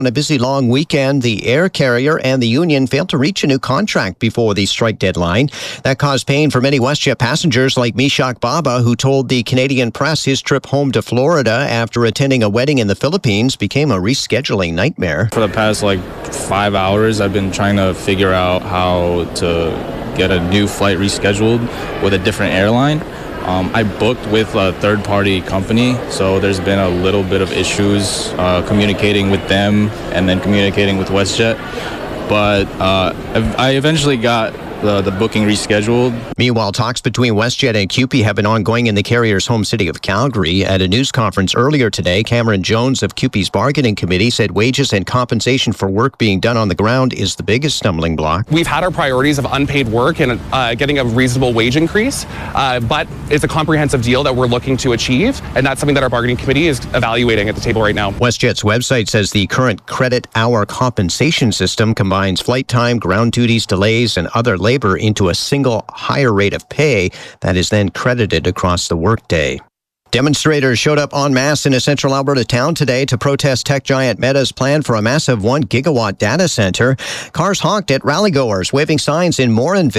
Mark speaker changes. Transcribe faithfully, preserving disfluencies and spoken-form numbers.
Speaker 1: On a busy long weekend, the air carrier and the union failed to reach a new contract before the strike deadline. That caused pain for many WestJet passengers like Mishak Baba, who told the Canadian press his trip home to Florida after attending a wedding in the Philippines became a rescheduling nightmare.
Speaker 2: For the past like five hours, I've been trying to figure out how to get a new flight rescheduled with a different airline. Um, I booked with a third-party company, so there's been a little bit of issues uh, communicating with them and then communicating with WestJet. But uh, I eventually got the, the booking rescheduled.
Speaker 1: Meanwhile, talks between WestJet and C U P E have been ongoing in the carrier's home city of Calgary. At a news conference earlier today, Cameron Jones of C U P E's bargaining committee said wages and compensation for work being done on the ground is the biggest stumbling block.
Speaker 3: We've had our priorities of unpaid work and uh, getting a reasonable wage increase, uh, but it's a comprehensive deal that we're looking to achieve, and that's something that our bargaining committee is evaluating at the table right now.
Speaker 1: WestJet's website says the current credit hour compensation system combines flight time, ground duties, delays, and other labor into a single higher rate of pay that is then credited across the workday. Demonstrators showed up en masse in a central Alberta town today to protest tech giant Meta's plan for a massive one gigawatt data center. Cars honked at rallygoers, waving signs in Morinville.